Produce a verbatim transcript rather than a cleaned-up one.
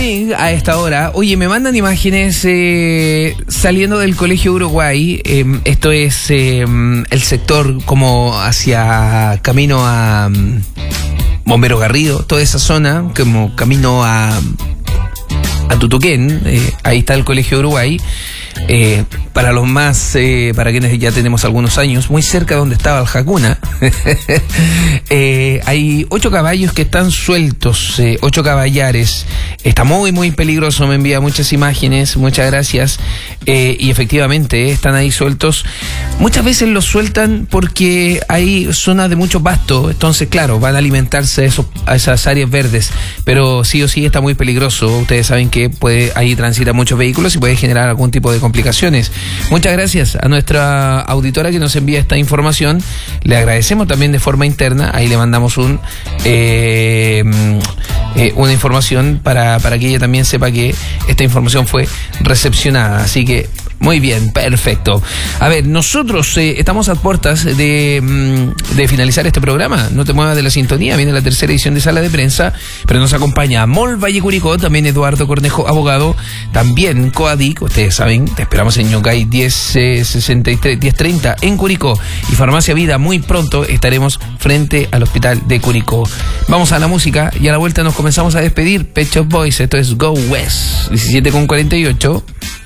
Sí, a esta hora. Oye, me mandan imágenes eh, saliendo del Colegio Uruguay. Eh, esto es eh, el sector como hacia camino a um, Bombero Garrido, toda esa zona, como camino a, a Tutuquén. Eh, ahí está el Colegio Uruguay. Eh, para los más, eh, para quienes ya tenemos algunos años, muy cerca donde estaba el Jacuna, eh, hay ocho caballos que están sueltos, eh, ocho caballares. Está muy, muy peligroso, me envía muchas imágenes, muchas gracias. Eh, y efectivamente, eh, están ahí sueltos. Muchas veces los sueltan porque hay zonas de mucho pasto, entonces, claro, van a alimentarse de esos, a esas áreas verdes. Pero sí o sí está muy peligroso. Ustedes saben que puede, ahí transitan muchos vehículos y puede generar algún tipo de complicaciones. Muchas gracias a nuestra auditora que nos envía esta información. Le agradecemos también de forma interna. Ahí le mandamos un eh, eh, una información para, para que ella también sepa que esta información fue recepcionada. Así que muy bien, perfecto. A ver, nosotros eh, estamos a puertas de, de finalizar este programa. No te muevas de la sintonía, viene la tercera edición de Sala de Prensa, pero nos acompaña Mall Valle Curicó, también Eduardo Cornejo, abogado, también Coadic, ustedes saben, te esperamos en Ñocay diez sesenta y tres, diez treinta en Curicó, y Farmacia Vida. Muy pronto estaremos frente al hospital de Curicó. Vamos a la música y a la vuelta nos comenzamos a despedir. Pet Shop Boys, esto es Go West, diecisiete con cuarenta y ocho.